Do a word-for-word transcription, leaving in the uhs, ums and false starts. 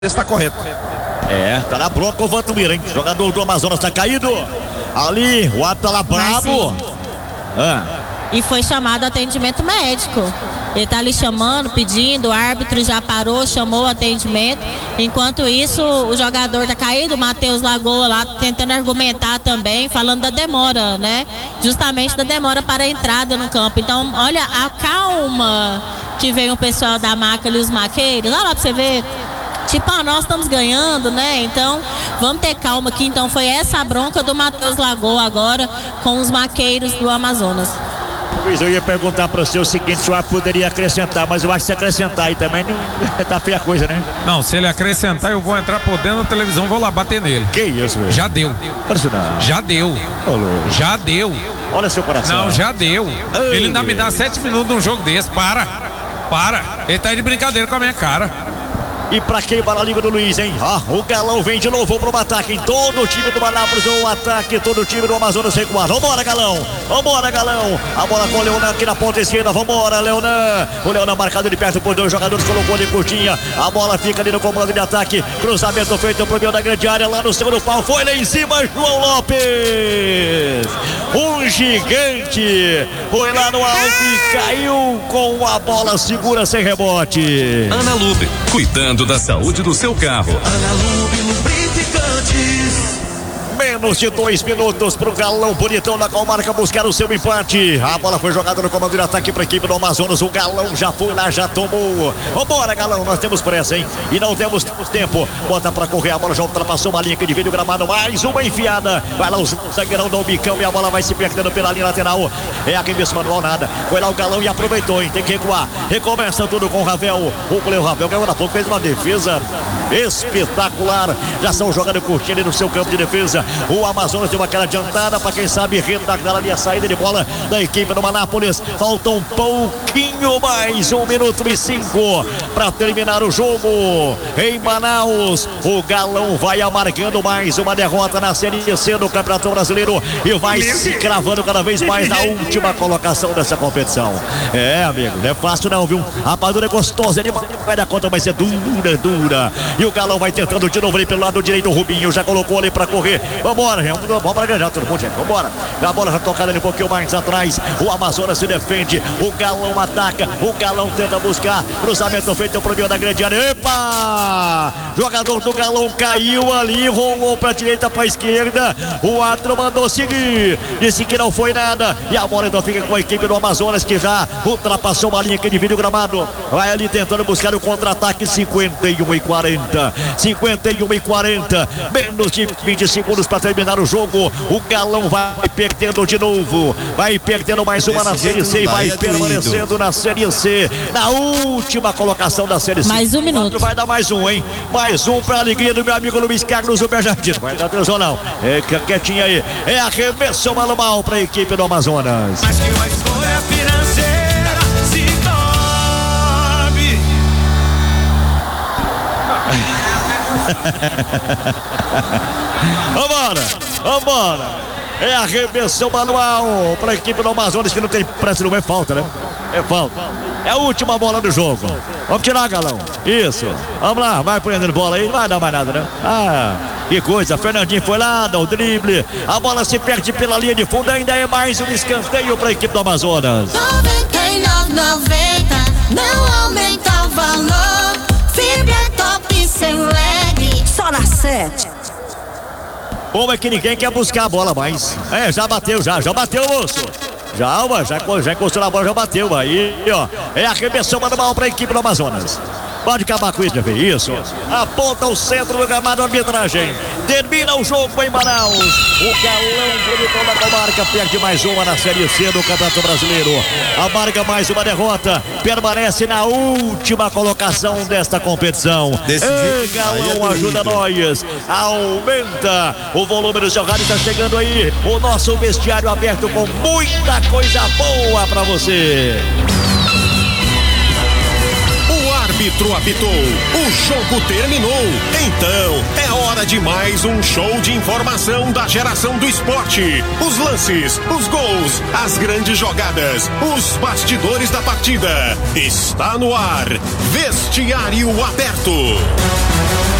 Está correto. É, tá na bronca o Vantuíra, hein? Jogador do Amazonas tá caído. Ali, o ato tá lá brabo. Ah. E foi chamado atendimento médico. Ele tá ali chamando, pedindo, o árbitro já parou, chamou o atendimento. Enquanto isso, o jogador tá caído, o Matheus Lagoa lá tentando argumentar também, falando da demora, né? Justamente da demora para a entrada no campo. Então, olha a calma que vem o pessoal da maca ali, os maqueiros. Olha lá pra você ver. Tipo, ah, nós estamos ganhando, né? Então, vamos ter calma aqui. Então, foi essa a bronca do Matheus Lagoa agora com os maqueiros do Amazonas. Luiz, eu ia perguntar para você o seguinte, se o senhor poderia acrescentar, mas eu acho que se acrescentar aí também não tá feia a coisa, né? Não, se ele acrescentar, eu vou entrar por dentro da televisão, vou lá bater nele. Que isso, velho? Já deu. Já deu. Já deu. Olha seu coração. Não, já deu. Ei, ele ainda me dá sete minutos num jogo desse. Para. Para. Ele tá aí de brincadeira com a minha cara. E pra queimar a língua do Luiz, hein? Ah, o Galão vem de novo pro ataque. Em todo o time do Anápolis, o ataque, todo o time do Amazonas recuado. Vambora, Galão! Vambora, Galão! A bola com o Leonan aqui na ponta esquerda. Vambora, Leonan! O Leonan marcado de perto por dois jogadores, colocou ali curtinha. A bola fica ali no comando de ataque. Cruzamento feito pro meio da grande área, lá no segundo pau. Foi lá em cima, João Lopes! Um gigante! Foi lá no alto e caiu com a bola segura sem rebote. Ana Lube, cuidando da saúde do seu carro. Ana Lube Lubrificantes. Menos de dois minutos pro Galão bonitão da comarca buscar o seu empate. A bola foi jogada no comando de ataque para a equipe do Amazonas. O Galão já foi lá, já tomou. Vambora, Galão, nós temos pressa, hein? E não temos tempo. Bota pra correr, a bola já ultrapassou uma linha que divide o gramado. Mais uma enfiada. Vai lá o zagueirão do bicão e a bola vai se perdendo pela linha lateral. É arremesso manual, nada. Foi lá o Galão e aproveitou, hein? Tem que recuar. Recomeça tudo com o Ravel. O goleiro Ravel ganhou na pouco, fez uma defesa espetacular. Já são jogando curtinho ali no seu campo de defesa. O Amazonas deu aquela adiantada para quem sabe retardar ali a saída de bola da equipe do Anápolis. Falta um pouquinho mais, um minuto e cinco para terminar o jogo em Manaus. O Galão vai amargando mais uma derrota na Série C do Campeonato Brasileiro e vai se cravando cada vez mais na última colocação dessa competição. É, amigo, não é fácil não, viu? A rapadura é gostosa, ele vai dar conta, vai ser dura, dura. E o Galão vai tentando de novo ali pelo lado direito. O Rubinho já colocou ali para correr. Vambora, gente. Vamos para ganhar todo mundo, gente. Vambora. A bola já tocada ali um pouquinho mais atrás. O Amazonas se defende. O Galão ataca. O Galão tenta buscar. Cruzamento feito pro meio da grande área. Epa! Jogador do Galão caiu ali. Rolou pra direita, pra esquerda. O Atro mandou seguir. Disse que não foi nada. E a bola então fica com a equipe do Amazonas que já ultrapassou uma linha que divide o gramado. Vai ali tentando buscar o contra-ataque. cinquenta e um e quarenta. cinquenta e um e quarenta. Menos de vinte segundos para terminar o jogo. O Galão vai perdendo de novo. Vai perdendo mais uma na Série C e vai permanecendo na Série C. Na última colocação da Série C. Mais um minuto. Vai dar mais um, hein? Mais um para a alegria do meu amigo Luiz Carlos Uberjardim. Vai dar atenção não. É quietinho aí. É arremesso manual para a equipe do Amazonas. Mas que uma escolha financeira se torne. Vambora, vambora. É arremesso manual para a equipe do Amazonas que não tem pressa, não é falta, né? É falta. É a última bola do jogo. Vamos tirar, Galão. Isso. Vamos lá, vai prendendo bola aí, não vai dar mais nada, né? Ah, que coisa. Fernandinho foi lá, dá o drible. A bola se perde pela linha de fundo, ainda é mais um escanteio para a equipe do Amazonas. noventa e nove e noventa, não aumenta o valor. Fibra top sem lag, só na sete. Bom é que ninguém quer buscar a bola mais. É, já bateu, já, já bateu, moço. Já, ué, já, já encostou na bola, já bateu. Aí, ó, é arremessão manual para a equipe do Amazonas. Pode acabar com isso, meu filho. Isso. Aponta o centro do gramado, arbitragem. Termina o jogo em Manaus. O Galão bonitão da comarca perde mais uma na Série C do Campeonato Brasileiro. Amarga mais uma derrota. Permanece na última colocação desta competição. Ei, Galão, ajuda nós. Aumenta o volume do seu rádio. Está chegando aí o nosso vestiário aberto com muita coisa boa para você. árbitro apitou, o jogo terminou. Então, é hora de mais um show de informação da geração do esporte. Os lances, os gols, as grandes jogadas, os bastidores da partida. Está no ar, Vestiário Aberto.